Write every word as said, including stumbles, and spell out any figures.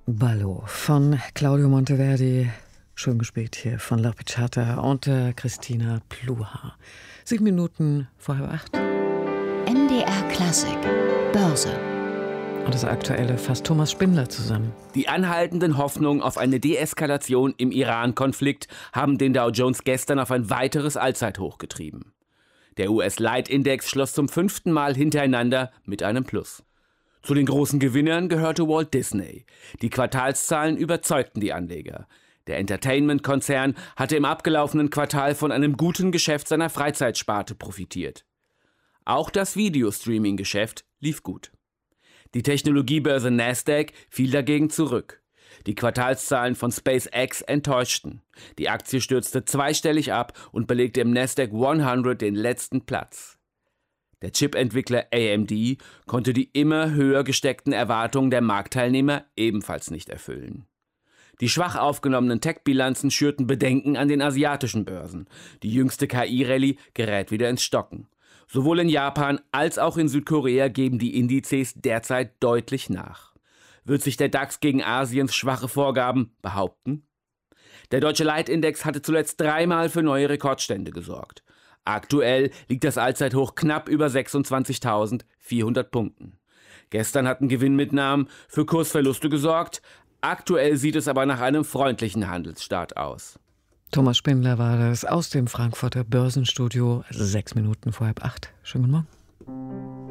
Ballo von Claudio Monteverdi, schön gespielt hier von La Picciata und äh, Christina Pluhar. Sieben Minuten vor halb acht. M D R Klassik, Börse. Und das Aktuelle fasst Thomas Spindler zusammen. Die anhaltenden Hoffnungen auf eine Deeskalation im Iran-Konflikt haben den Dow Jones gestern auf ein weiteres Allzeithoch getrieben. Der U S-Leitindex schloss zum fünften Mal hintereinander mit einem Plus. Zu den großen Gewinnern gehörte Walt Disney. Die Quartalszahlen überzeugten die Anleger. Der Entertainment-Konzern hatte im abgelaufenen Quartal von einem guten Geschäft seiner Freizeitsparte profitiert. Auch das Videostreaming-Geschäft lief gut. Die Technologiebörse Nasdaq fiel dagegen zurück. Die Quartalszahlen von SpaceX enttäuschten. Die Aktie stürzte zweistellig ab und belegte im Nasdaq hundert den letzten Platz. Der Chip-Entwickler A M D konnte die immer höher gesteckten Erwartungen der Marktteilnehmer ebenfalls nicht erfüllen. Die schwach aufgenommenen Tech-Bilanzen schürten Bedenken an den asiatischen Börsen. Die jüngste K I-Rallye gerät wieder ins Stocken. Sowohl in Japan als auch in Südkorea geben die Indizes derzeit deutlich nach. Wird sich der DAX gegen Asiens schwache Vorgaben behaupten? Der deutsche Leitindex hatte zuletzt dreimal für neue Rekordstände gesorgt. Aktuell liegt das Allzeithoch knapp über sechsundzwanzigtausendvierhundert Punkten. Gestern hatten Gewinnmitnahmen für Kursverluste gesorgt. Aktuell sieht es aber nach einem freundlichen Handelsstart aus. Thomas Spindler war das aus dem Frankfurter Börsenstudio, sechs Minuten vor halb acht. Schönen guten Morgen.